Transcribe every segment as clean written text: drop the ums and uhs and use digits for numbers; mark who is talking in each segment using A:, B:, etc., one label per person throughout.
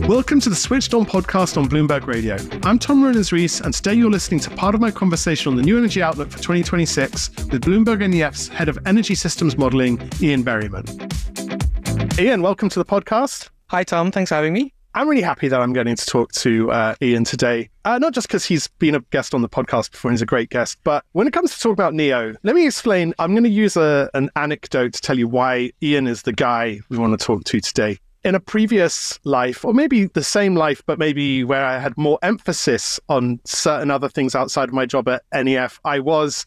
A: Welcome to the Switched On podcast on Bloomberg Radio. I'm Tom Rollins-Rees, and today you're listening to part of my conversation on the new energy outlook for 2026 with Bloomberg NEF's head of energy systems modeling, Ian Berryman. Ian, welcome to the podcast.
B: Hi, Tom. Thanks for having me.
A: I'm really happy that I'm getting to talk to Ian today. Not just because he's been a guest on the podcast before, he's a great guest, but when it comes to talk about NEO, let me explain. I'm going to use an anecdote to tell you why Ian is the guy we want to talk to today. In a previous life, or maybe the same life, but maybe where I had more emphasis on certain other things outside of my job at NEF, I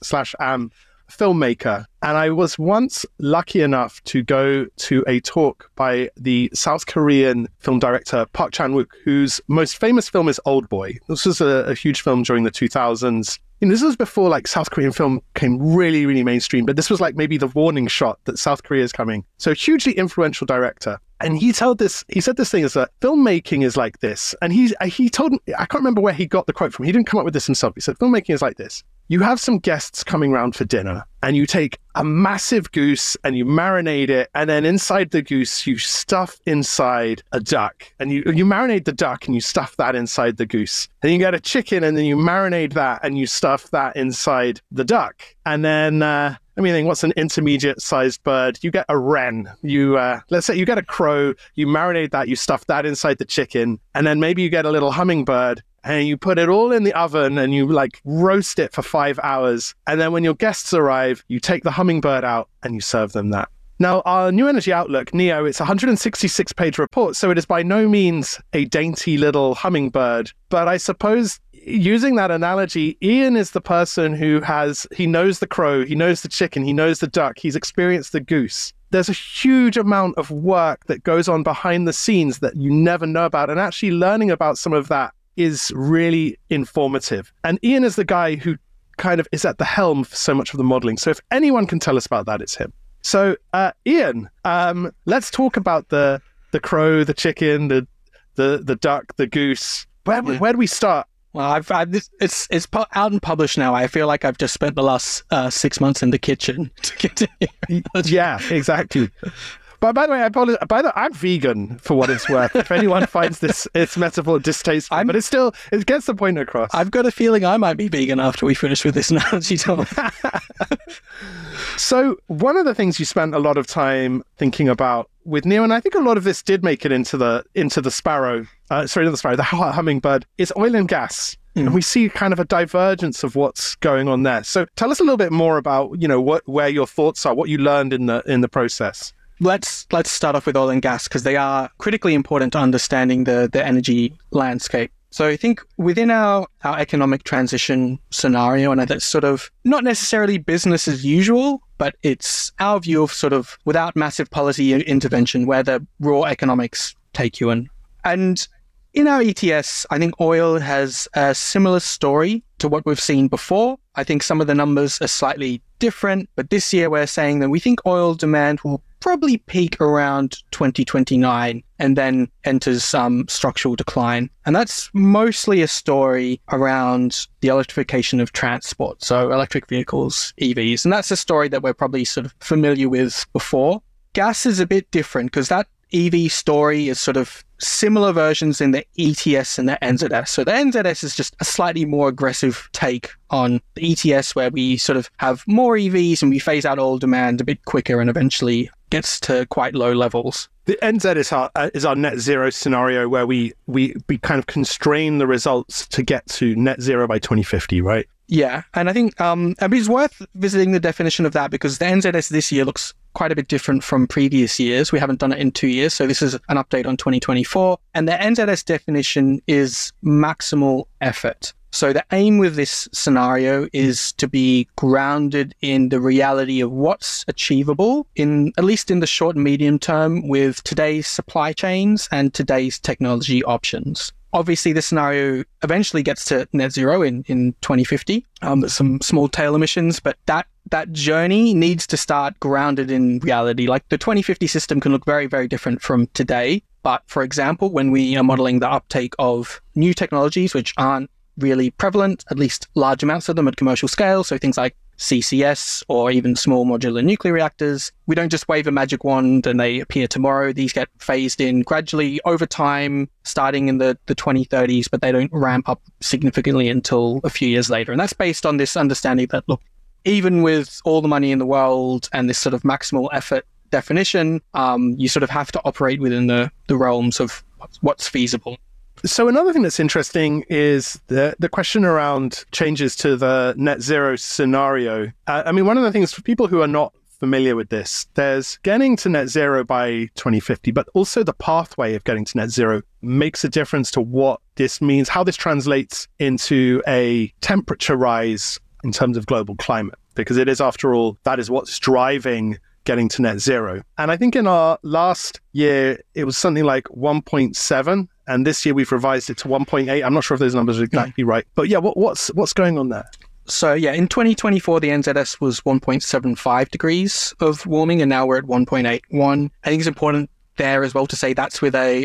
A: am a filmmaker. And I was once lucky enough to go to a talk by the South Korean film director Park Chan-wook, whose most famous film is Old Boy. This was a huge film during the 2000s. This was before South Korean film came really, really mainstream, but this was maybe the warning shot that South Korea is coming. So hugely influential director. And he said this thing is that filmmaking is like this. And he told, I can't remember where he got the quote from. He didn't come up with this himself. He said, filmmaking is like this. You have some guests coming round for dinner and you take a massive goose and you marinate it. And then inside the goose, you stuff inside a duck and you marinate the duck and you stuff that inside the goose. And you get a chicken and then you marinate that and you stuff that inside the duck. And then, what's an intermediate sized bird? You get a wren. Let's say you get a crow, you marinate that, you stuff that inside the chicken. And then maybe you get a little hummingbird. And you put it all in the oven and you roast it for 5 hours. And then when your guests arrive, you take the hummingbird out and you serve them that. Now, our New Energy Outlook, NEO, it's a 166-page report, so it is by no means a dainty little hummingbird. But I suppose, using that analogy, Ian is the person he knows the crow, he knows the chicken, he knows the duck, he's experienced the goose. There's a huge amount of work that goes on behind the scenes that you never know about, and actually learning about some of that is really informative. And Ian is the guy who kind of is at the helm for so much of the modeling. So if anyone can tell us about that, it's him. So Ian, let's talk about the crow, the chicken, the duck, the goose. Where do we start?
B: Well, it's out and published now. I feel like I've just spent the last 6 months in the kitchen to continue.
A: Yeah, exactly. But by the way, I apologize. I'm vegan, for what it's worth. If anyone finds this metaphor distasteful, but it gets the point across.
B: I've got a feeling I might be vegan after we finish with this analogy, Tom.
A: So one of the things you spent a lot of time thinking about with NEO, and I think a lot of this did make it into the hummingbird, is oil and gas. And we see kind of a divergence of what's going on there. So tell us a little bit more about, where your thoughts are, what you learned in the process.
B: Let's start off with oil and gas, because they are critically important to understanding the energy landscape. So I think within our economic transition scenario, and that's sort of not necessarily business as usual, but it's our view of sort of without massive policy intervention, where the raw economics take you in. And in our ETS, I think oil has a similar story to what we've seen before. I think some of the numbers are slightly different, but this year we're saying that we think oil demand will probably peak around 2029 and then enters some structural decline. And that's mostly a story around the electrification of transport, so electric vehicles, EVs. And that's a story that we're probably sort of familiar with before. Gas is a bit different because that EV story is sort of similar versions in the ETS and the NZS. So the NZS is just a slightly more aggressive take on the ETS, where we sort of have more EVs and we phase out oil demand a bit quicker and eventually gets to quite low levels.
A: The NZ is our net zero scenario, where we kind of constrain the results to get to net zero by 2050, right?
B: Yeah, and I think it's worth visiting the definition of that, because the NZS this year looks quite a bit different from previous years. We haven't done it in 2 years, so this is an update on 2024. And the NZS definition is maximal effort. So the aim with this scenario is to be grounded in the reality of what's achievable, at least in the short and medium term, with today's supply chains and today's technology options. Obviously, this scenario eventually gets to net zero in 2050. There's some small tail emissions, but that journey needs to start grounded in reality. Like the 2050 system can look very, very different from today. But for example, when we are modeling the uptake of new technologies, which aren't really prevalent, at least large amounts of them at commercial scale, so things like CCS or even small modular nuclear reactors, we don't just wave a magic wand and they appear tomorrow. These get phased in gradually over time, starting in the 2030s, but they don't ramp up significantly until a few years later. And that's based on this understanding that, look, even with all the money in the world and this sort of maximal effort definition, you sort of have to operate within the realms of what's feasible.
A: So another thing that's interesting is the question around changes to the net zero scenario. I mean, one of the things for people who are not familiar with this, there's getting to net zero by 2050, but also the pathway of getting to net zero makes a difference to what this means, how this translates into a temperature rise in terms of global climate, because it is, after all, that is what's driving getting to net zero. And I think in our last year, it was something like 1.7. And this year we've revised it to 1.8. I'm not sure if those numbers are exactly right. But yeah, what's going on there?
B: So yeah, in 2024, the NZS was 1.75 degrees of warming, and now we're at 1.81. I think it's important there as well to say that's with a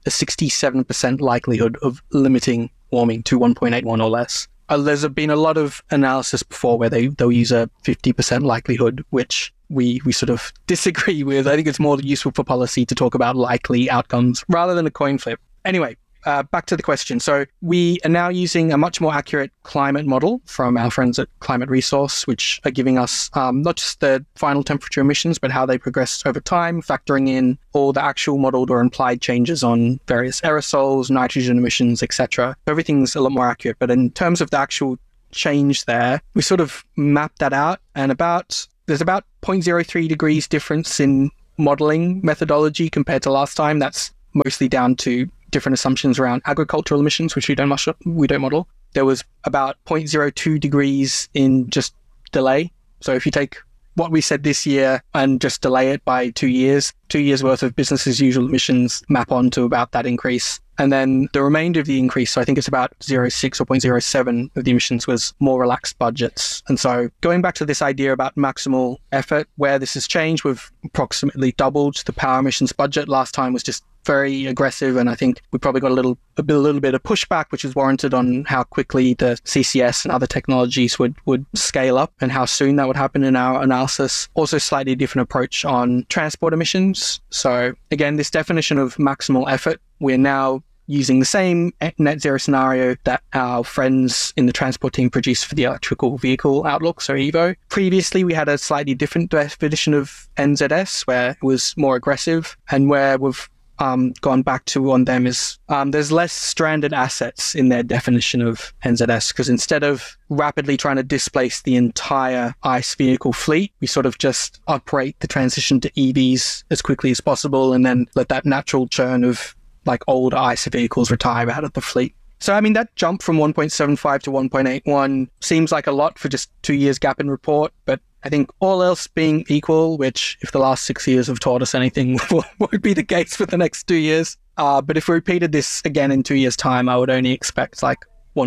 B: 67% likelihood of limiting warming to 1.81 or less. There's been a lot of analysis before where they'll use a 50% likelihood, which we sort of disagree with. I think it's more useful for policy to talk about likely outcomes rather than a coin flip. Anyway, back to the question. So we are now using a much more accurate climate model from our friends at Climate Resource, which are giving us not just the final temperature emissions, but how they progress over time, factoring in all the actual modeled or implied changes on various aerosols, nitrogen emissions, etc. Everything's a lot more accurate. But in terms of the actual change there, we sort of mapped that out, and there's about 0.03 degrees difference in modeling methodology compared to last time. That's mostly down to different assumptions around agricultural emissions, which we don't model. There was about 0.02 degrees in just delay. So if you take what we said this year and just delay it by 2 years, 2 years worth of business as usual emissions map onto about that increase. And then the remainder of the increase, so I think it's about 0.06 or 0.07 of the emissions, was more relaxed budgets. And so going back to this idea about maximal effort, where this has changed, we've approximately doubled the power emissions budget. Last time was just very aggressive, and I think we probably got a little bit of pushback, which is warranted on how quickly the CCS and other technologies would scale up and how soon that would happen in our analysis. Also, slightly different approach on transport emissions. So again, this definition of maximal effort, we're now using the same net zero scenario that our friends in the transport team produced for the electrical vehicle outlook, so EVO. Previously, we had a slightly different definition of NZS, where it was more aggressive, and where we've gone back to on them is there's less stranded assets in their definition of NZS, because instead of rapidly trying to displace the entire ICE vehicle fleet, we sort of just operate the transition to EVs as quickly as possible and then let that natural churn of like old ICE vehicles retire out of the fleet. So, I mean, that jump from 1.75 to 1.81 seems like a lot for just 2 years gap in report, but I think all else being equal, which if the last 6 years have taught us anything, won't be the case for the next 2 years. But if we repeated this again in 2 years' time, I would only expect like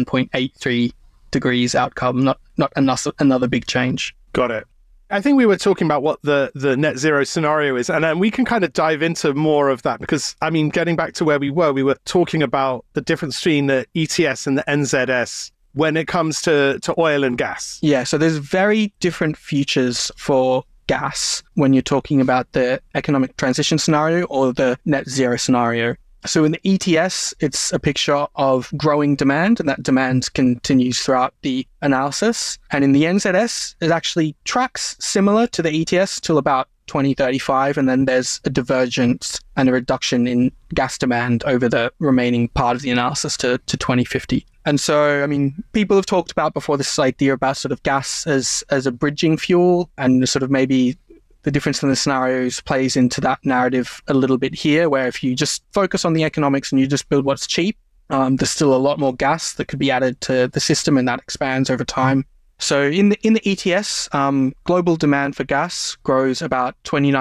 B: 1.83 degrees outcome, not another big change.
A: Got it. I think we were talking about what the net zero scenario is, and then we can kind of dive into more of that, because, I mean, getting back to where we were talking about the difference between the ETS and the NZS when it comes to oil and gas.
B: Yeah, so there's very different futures for gas when you're talking about the economic transition scenario or the net zero scenario. So in the ETS, it's a picture of growing demand, and that demand continues throughout the analysis. And in the NZS, it actually tracks similar to the ETS till about 2035, and then there's a divergence and a reduction in gas demand over the remaining part of the analysis to 2050. And so, I mean, people have talked about before this idea about sort of gas as a bridging fuel, and sort of maybe the difference in the scenarios plays into that narrative a little bit here, where if you just focus on the economics and you just build what's cheap, there's still a lot more gas that could be added to the system, and that expands over time. So in the ETS, global demand for gas grows about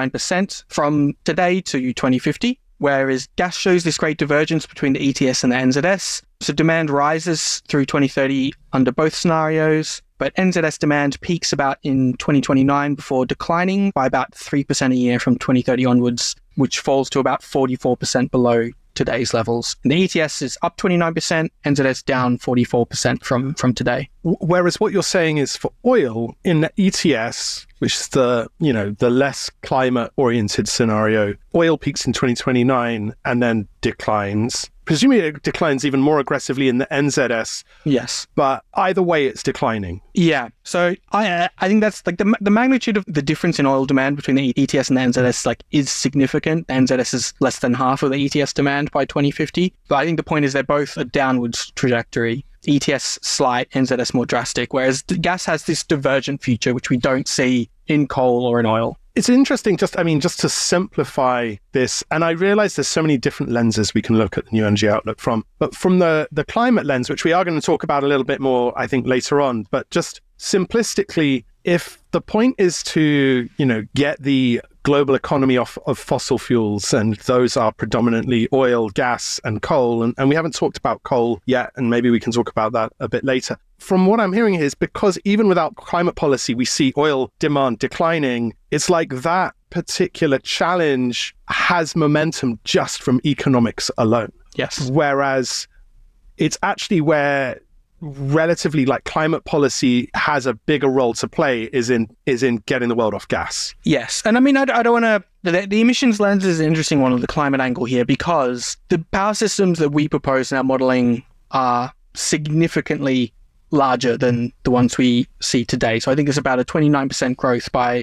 B: 29% from today to 2050, whereas gas shows this great divergence between the ETS and the NZS. So demand rises through 2030 under both scenarios, but NZS demand peaks about in 2029 before declining by about 3% a year from 2030 onwards which falls to about 44% below today's levels. And the ETS is up 29%, NZS down 44% from today.
A: Whereas what you're saying is for oil in the ETS, which is the less climate-oriented scenario, oil peaks in 2029 and then declines. Presumably it declines even more aggressively in the NZS.
B: Yes.
A: But either way, it's declining.
B: Yeah. So I think that's like the magnitude of the difference in oil demand between the ETS and the NZS is significant. The NZS is less than half of the ETS demand by 2050. But I think the point is they're both a downwards trajectory. ETS slight, NZS more drastic, whereas gas has this divergent future, which we don't see in coal or in oil.
A: It's interesting, just to simplify this, and I realize there's so many different lenses we can look at the New Energy Outlook from, but from the climate lens, which we are going to talk about a little bit more, I think, later on, but just simplistically, if the point is to, get the global economy off of fossil fuels, and those are predominantly oil, gas, and coal, and we haven't talked about coal yet, and maybe we can talk about that a bit later. From what I'm hearing is because even without climate policy, we see oil demand declining. It's like that particular challenge has momentum just from economics alone.
B: Yes.
A: Whereas it's actually where relatively climate policy has a bigger role to play is in getting the world off gas.
B: Yes. And I don't want to... The emissions lens is an interesting one of the climate angle here because the power systems that we propose in our modelling are significantly larger than the ones we see today. So I think it's about a 29% growth by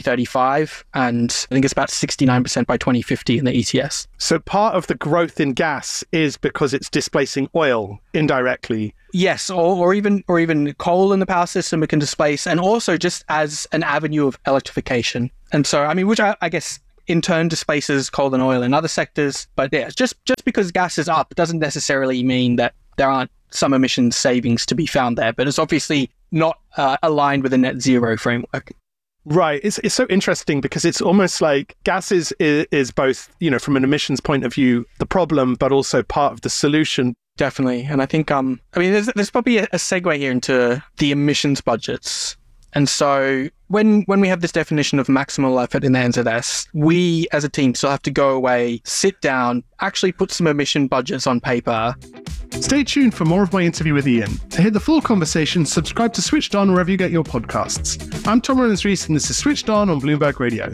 B: 2035, and I think it's about 69% by 2050 in the ETS.
A: So part of the growth in gas is because it's displacing oil indirectly.
B: Yes, or even coal in the power system it can displace, and also just as an avenue of electrification. And so, which I guess in turn displaces coal and oil in other sectors. But yeah, just because gas is up doesn't necessarily mean that there aren't some emissions savings to be found there, but it's obviously not aligned with a net zero framework.
A: Right. It's so interesting because it's almost like gas is both, from an emissions point of view, the problem, but also part of the solution.
B: Definitely. And I think, there's probably a segue here into the emissions budgets. And so when we have this definition of maximal effort in the NZS, we as a team still have to go away, sit down, actually put some emission budgets on paper.
A: Stay tuned for more of my interview with Ian. To hear the full conversation, subscribe to Switched On wherever you get your podcasts. I'm Tom Rollins-Rees, and this is Switched On Bloomberg Radio.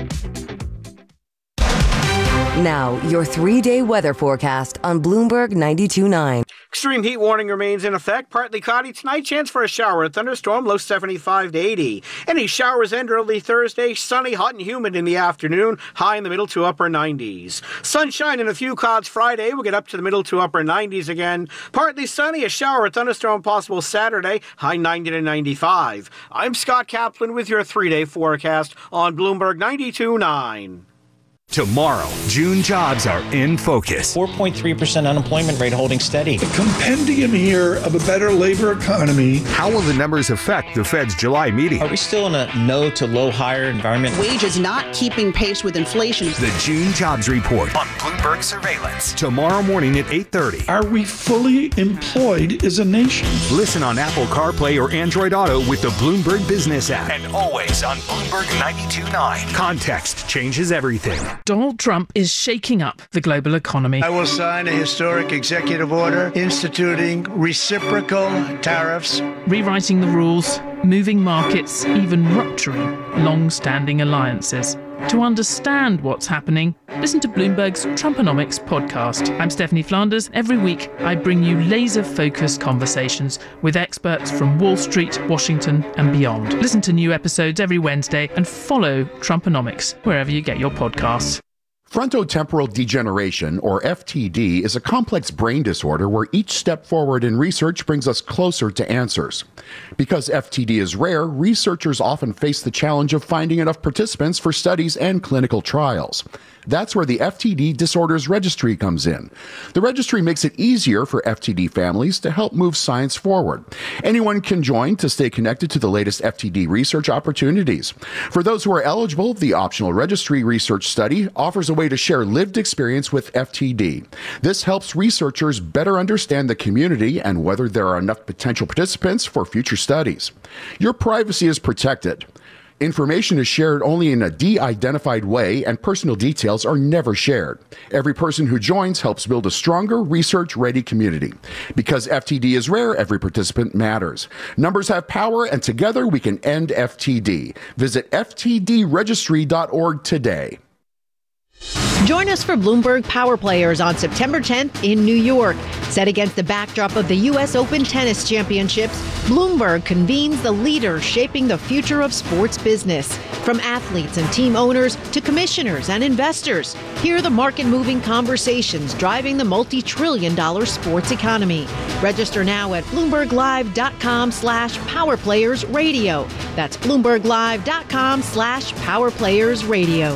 C: Now, your 3-day weather forecast on Bloomberg 92.9.
D: Extreme heat warning remains in effect. Partly cloudy tonight. Chance for a shower or thunderstorm. Low 75 to 80. Any showers end early Thursday. Sunny, hot and humid in the afternoon. High in the middle to upper 90s. Sunshine and a few clouds Friday. We'll get up to the middle to upper 90s again. Partly sunny. A shower or thunderstorm possible Saturday. High 90 to 95. I'm Scott Kaplan with your 3-day forecast on Bloomberg 92.9.
E: Tomorrow, June jobs are in focus.
F: 4.3% unemployment rate holding steady.
G: A compendium here of a better labor economy.
E: How will the numbers affect the Fed's July meeting?
F: Are we still in a no to low hire environment?
H: Wages not keeping pace with inflation.
E: The June Jobs Report on Bloomberg Surveillance. Tomorrow morning at 8:30.
G: Are we fully employed as a nation?
E: Listen on Apple CarPlay or Android Auto with the Bloomberg Business app. And always on Bloomberg 92.9. Context changes everything.
I: Donald Trump is shaking up the global economy.
J: I will sign a historic executive order instituting reciprocal tariffs,
I: rewriting the rules, moving markets, even rupturing long-standing alliances. To understand what's happening, listen to Bloomberg's Trumponomics podcast. I'm Stephanie Flanders. Every week, I bring you laser-focused conversations with experts from Wall Street, Washington, and beyond. Listen to new episodes every Wednesday and follow Trumponomics wherever you get your podcasts.
K: Frontotemporal degeneration, or FTD, is a complex brain disorder where each step forward in research brings us closer to answers. Because FTD is rare, researchers often face the challenge of finding enough participants for studies and clinical trials. That's where the FTD Disorders Registry comes in. The registry makes it easier for FTD families to help move science forward. Anyone can join to stay connected to the latest FTD research opportunities. For those who are eligible, the optional registry research study offers a way to share lived experience with FTD. This helps researchers better understand the community and whether there are enough potential participants for future studies. Your privacy is protected. Information is shared only in a de-identified way, and personal details are never shared. Every person who joins helps build a stronger, research-ready community. Because FTD is rare, every participant matters. Numbers have power, and together we can end FTD. Visit ftdregistry.org today.
L: Join us for Bloomberg Power Players on September 10th in New York. Set against the backdrop of the U.S. Open Tennis Championships, Bloomberg convenes the leaders shaping the future of sports business. From athletes and team owners to commissioners and investors, hear the market-moving conversations driving the multi-trillion-dollar sports economy. Register now at BloombergLive.com/PowerPlayersRadio. That's BloombergLive.com/PowerPlayersRadio.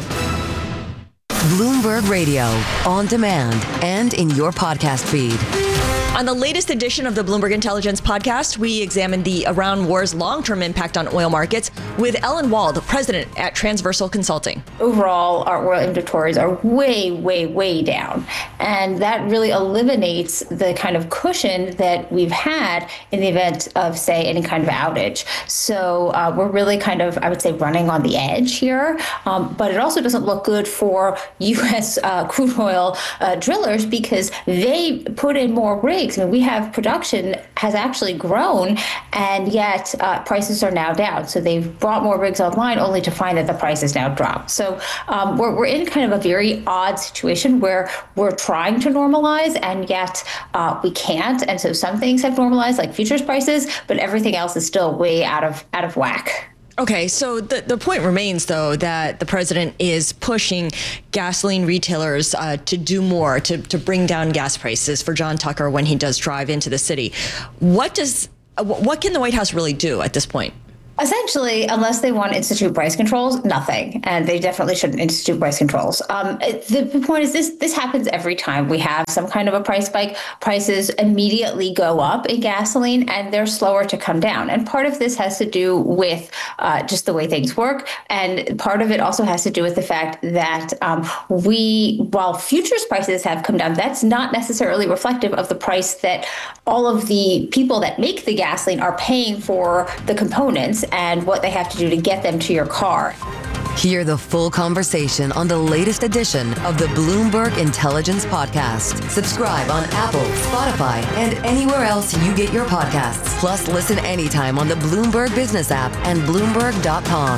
C: Bloomberg Radio, on demand and in your podcast feed.
M: On the latest edition of the Bloomberg Intelligence podcast, we examine the Iran war's long-term impact on oil markets with Ellen Wald, president at Transversal Consulting.
N: Overall, our oil inventories are way, way, way down. And that really eliminates the kind of cushion that we've had in the event of, say, any kind of outage. So we're really kind of, I would say, running on the edge here. But it also doesn't look good for U.S. Crude oil drillers because they put in more rigs. I mean, we have production has actually grown, and yet prices are now down. So they've brought more rigs online only to find that the prices now drop. So we're in kind of a very odd situation where we're trying to normalize, and yet we can't. And so some things have normalized, like futures prices, but everything else is still way out of whack.
M: Okay, so the point remains, though, that the president is pushing gasoline retailers to do more, to bring down gas prices for John Tucker when he does drive into the city. What can the White House really do at this point?
N: Essentially, unless they want to institute price controls, nothing. And they definitely shouldn't institute price controls. The point is this happens every time we have some kind of a price spike. Prices immediately go up in gasoline, and they're slower to come down. And part of this has to do with just the way things work. And part of it also has to do with the fact that while futures prices have come down, that's not necessarily reflective of the price that all of the people that make the gasoline are paying for the components and what they have to do to get them to your car.
C: Hear the full conversation on the latest edition of the Bloomberg Intelligence Podcast. Subscribe on Apple, Spotify, and anywhere else you get your podcasts. Plus, listen anytime on the Bloomberg Business app and Bloomberg.com.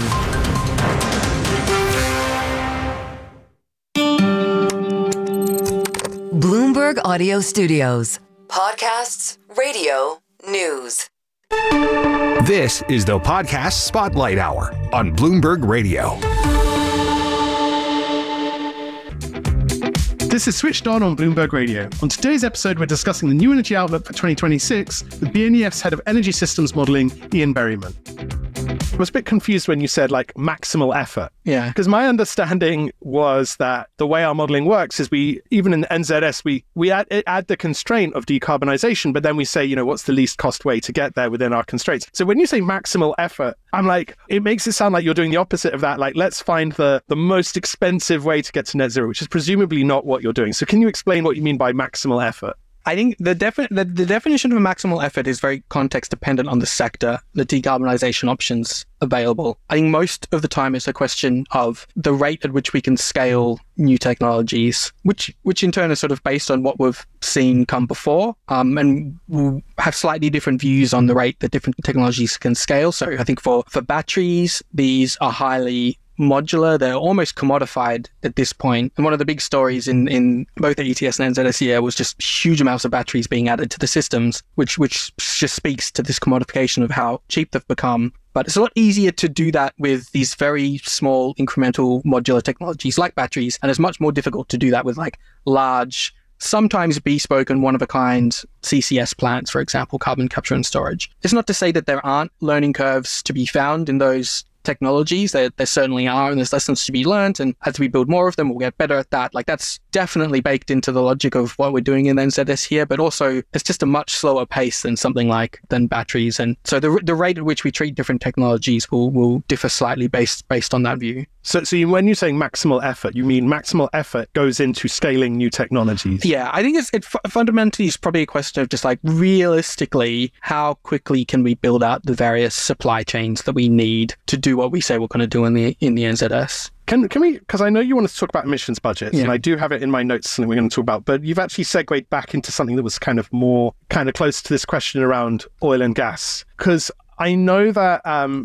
C: Bloomberg Audio Studios. Podcasts, radio, news.
E: This is the Podcast Spotlight Hour on Bloomberg Radio.
A: This is Switched On Bloomberg Radio. On today's episode, we're discussing the new energy outlook for 2026 with BNEF's head of energy systems modeling, Ian Berryman. I was a bit confused when you said maximal effort.
B: Yeah.
A: Because my understanding was that the way our modeling works is even in the NZS, we add the constraint of decarbonization, but then we say, what's the least cost way to get there within our constraints. So when you say maximal effort, I'm like, it makes it sound like you're doing the opposite of that. Let's find the most expensive way to get to net zero, which is presumably not what you're doing. So can you explain what you mean by maximal effort?
B: I think the definition of a maximal effort is very context dependent on the sector, the decarbonization options available. I think most of the time it's a question of the rate at which we can scale new technologies, which in turn is sort of based on what we've seen come before, and we'll have slightly different views on the rate that different technologies can scale. So I think for batteries, these are highly modular. They're almost commodified at this point. And one of the big stories in both the ETS and NZS here was just huge amounts of batteries being added to the systems, which just speaks to this commodification of how cheap they've become. But it's a lot easier to do that with these very small incremental modular technologies like batteries. And it's much more difficult to do that with large, sometimes bespoke and one-of-a-kind CCS plants, for example, carbon capture and storage. It's not to say that there aren't learning curves to be found in those technologies. There certainly are, and there's lessons to be learned, and as we build more of them, we'll get better at that. That's definitely baked into the logic of what we're doing in NZS here, but also it's just a much slower pace than something than batteries, and so the rate at which we treat different technologies will differ slightly based on that view.
A: So when you're saying maximal effort, you mean maximal effort goes into scaling new technologies?
B: Yeah, I think it fundamentally is probably a question of just realistically, how quickly can we build out the various supply chains that we need to do do what we say we're going to do in the NZS.
A: Can we, because I know you want to talk about emissions budgets, and I do have it in my notes, something we're going to talk about, but you've actually segued back into something that was kind of close to this question around oil and gas. Because I know that,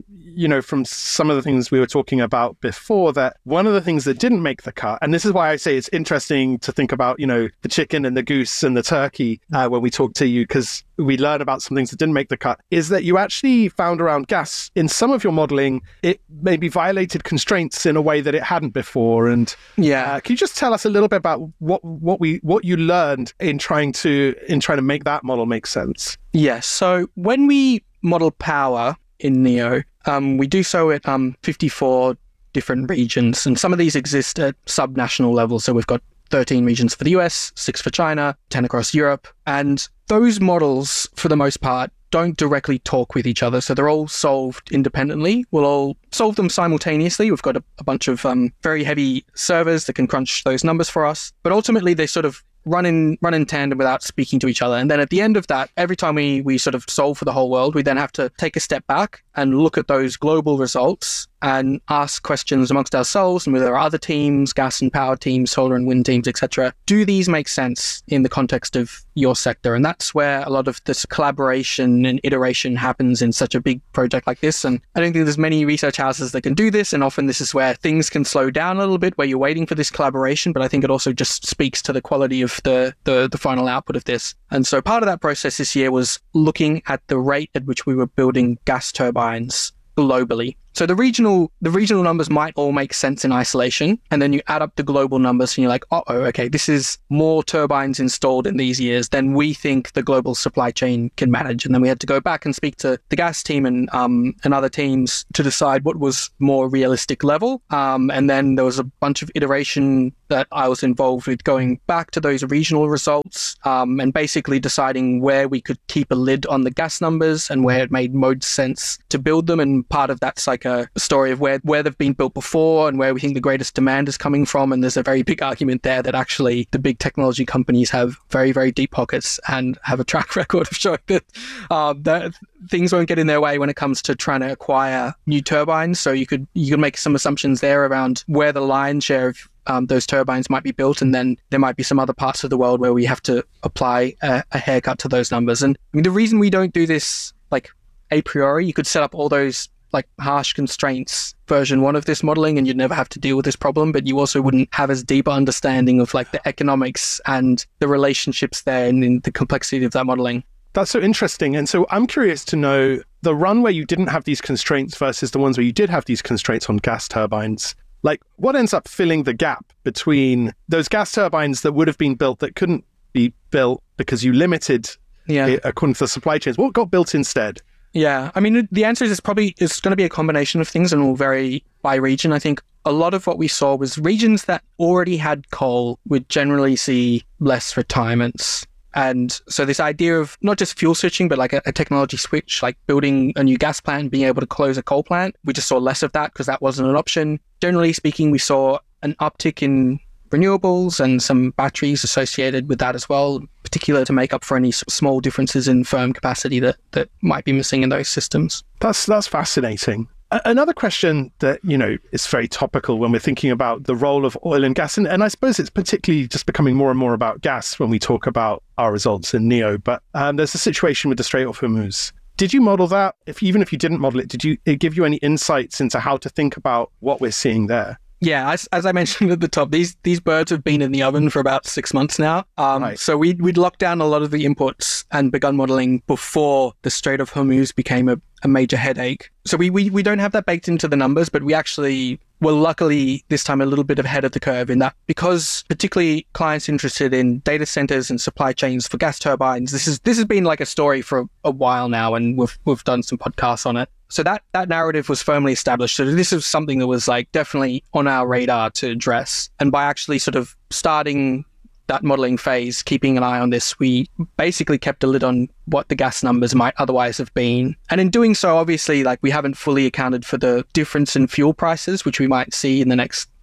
A: from some of the things we were talking about before, that one of the things that didn't make the cut, and this is why I say it's interesting to think about, the chicken and the goose and the turkey when we talk to you, because we learn about some things that didn't make the cut, is that you actually found around gas, in some of your modeling, it maybe violated constraints in a way that it hadn't before. And can you just tell us a little bit about what you learned in trying to make that model make sense?
B: Yes. So when we model power in NEO, we do so at 54 different regions, and some of these exist at subnational levels. So we've got 13 regions for the US, 6 for China, 10 across Europe, and those models, for the most part, don't directly talk with each other. So they're all solved independently. We'll all solve them simultaneously. We've got a bunch of very heavy servers that can crunch those numbers for us, but ultimately they sort of run in tandem without speaking to each other. And then at the end of that, every time we sort of solve for the whole world, we then have to take a step back and look at those global results and ask questions amongst ourselves and with our other teams, gas and power teams, solar and wind teams, etc. Do these make sense in the context of your sector? And that's where a lot of this collaboration and iteration happens in such a big project like this. And I don't think there's many research houses that can do this. And often this is where things can slow down a little bit, where you're waiting for this collaboration. But I think it also just speaks to the quality of the final output of this. And so part of that process this year was looking at the rate at which we were building gas turbines globally. So the regional numbers might all make sense in isolation, and then you add up the global numbers and you're like, okay, this is more turbines installed in these years than we think the global supply chain can manage. And then we had to go back and speak to the gas team and other teams to decide what was more realistic level. And then there was a bunch of iteration that I was involved with, going back to those regional results and basically deciding where we could keep a lid on the gas numbers and where it made most sense to build them. And part of that's like a story of where they've been built before and where we think the greatest demand is coming from. And there's a very big argument there that actually the big technology companies have very, very deep pockets and have a track record of showing that things won't get in their way when it comes to trying to acquire new turbines. So you could make some assumptions there around where the lion's share of those turbines might be built, and then there might be some other parts of the world where we have to apply a haircut to those numbers. And I mean, the reason we don't do this like a priori, you could set up all those like harsh constraints version 1 of this modeling and you'd never have to deal with this problem, but you also wouldn't have as deep understanding of like the economics and the relationships there and in the complexity of that modeling.
A: That's so interesting. And so I'm curious to know the run where you didn't have these constraints versus the ones where you did have these constraints on gas turbines. Like, what ends up filling the gap between those gas turbines that would have been built that couldn't be built because you limited it according to the supply chains? What got built instead?
B: Yeah, I mean, the answer is it's going to be a combination of things and will vary by region. I think a lot of what we saw was regions that already had coal would generally see less retirements. And so this idea of not just fuel switching, but like a technology switch, like building a new gas plant, being able to close a coal plant, we just saw less of that because that wasn't an option. Generally speaking, we saw an uptick in renewables and some batteries associated with that as well, particularly to make up for any small differences in firm capacity that might be missing in those systems.
A: That's fascinating. Another question that, is very topical when we're thinking about the role of oil and gas, and I suppose it's particularly just becoming more and more about gas when we talk about our results in NEO, but there's a situation with the Strait of Hormuz. Did you model that? Even if you didn't model it, did it give you any insights into how to think about what we're seeing there?
B: Yeah, as I mentioned at the top, these birds have been in the oven for about 6 months now. Right. So we'd locked down a lot of the inputs and begun modeling before the Strait of Hormuz became a major headache. So we don't have that baked into the numbers, but we actually were luckily this time a little bit ahead of the curve in that, because particularly clients interested in data centers and supply chains for gas turbines, this has been like a story for a while now, and we've done some podcasts on it. So that narrative was firmly established. So this is something that was like definitely on our radar to address. And by actually sort of starting that modeling phase, keeping an eye on this, we basically kept a lid on what the gas numbers might otherwise have been. And in doing so, obviously, like we haven't fully accounted for the difference in fuel prices, which we might see in the next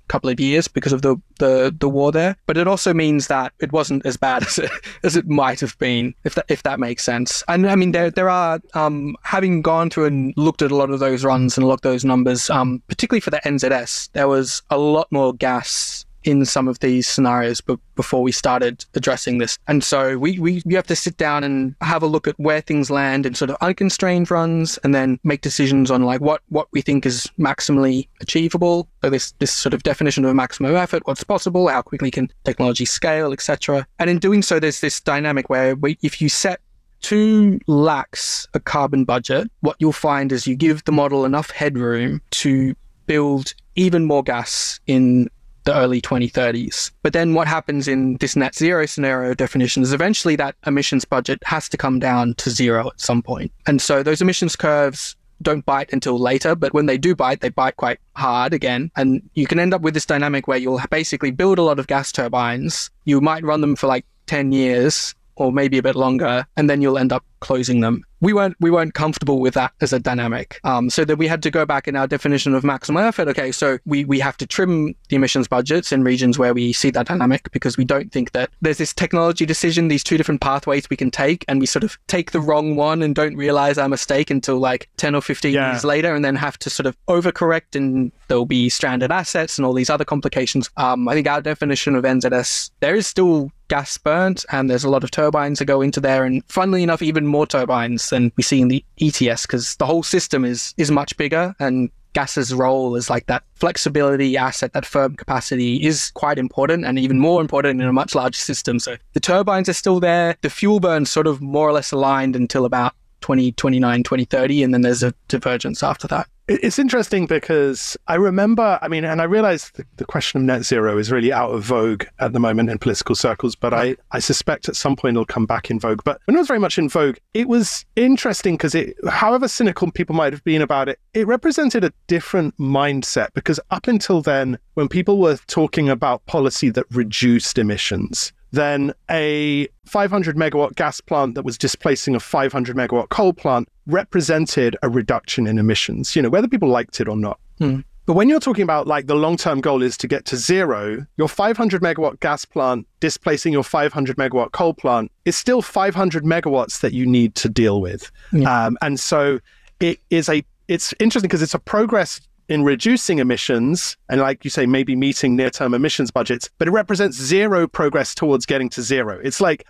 B: couple of years because of the war there. But it also means that it wasn't as bad as it might have been, if that makes sense. And I mean, there are, having gone through and looked at a lot of those runs and looked at those numbers, particularly for the NZS, there was a lot more gas in some of these scenarios before we started addressing this. And so we have to sit down and have a look at where things land in sort of unconstrained runs, and then make decisions on like what we think is maximally achievable. So this sort of definition of maximum effort, what's possible, how quickly can technology scale, etc. And in doing so, there's this dynamic where if you set too lax a carbon budget, what you'll find is you give the model enough headroom to build even more gas in the early 2030s. But then what happens in this net zero scenario definition is eventually that emissions budget has to come down to zero at some point. And so those emissions curves don't bite until later, but when they do bite, they bite quite hard again. And you can end up with this dynamic where you'll basically build a lot of gas turbines. You might run them for like 10 years or maybe a bit longer, and then you'll end up closing them. We weren't comfortable with that as a dynamic. So that we had to go back in our definition of maximum effort. Okay, so we have to trim the emissions budgets in regions where we see that dynamic, because we don't think that there's this technology decision, these two different pathways we can take, and we sort of take the wrong one and don't realize our mistake until like 10 or 15 years later, and then have to sort of overcorrect, and there'll be stranded assets and all these other complications. I think our definition of NZS, there is still gas burnt, and there's a lot of turbines that go into there, and funnily enough, even more turbines than we see in the ETS, because the whole system is much bigger, and gas's role as like that flexibility asset, that firm capacity, is quite important, and even more important in a much larger system. So the turbines are still there. The fuel burn's sort of more or less aligned until about 2029, 2030, and then there's a divergence after that.
A: It's interesting because I remember, I mean, and I realize the question of net zero is really out of vogue at the moment in political circles, but I suspect at some point it'll come back in vogue. But when it was very much in vogue, it was interesting because however cynical people might have been about it, it represented a different mindset, because up until then, when people were talking about policy that reduced emissions, then a 500 megawatt gas plant that was displacing a 500 megawatt coal plant represented a reduction in emissions, whether people liked it or not. But when you're talking about like the long-term goal is to get to zero, your 500 megawatt gas plant displacing your 500 megawatt coal plant is still 500 megawatts that you need to deal with. And so it's interesting because it's a progress in reducing emissions, and like you say, maybe meeting near-term emissions budgets, but it represents zero progress towards getting to zero. It's like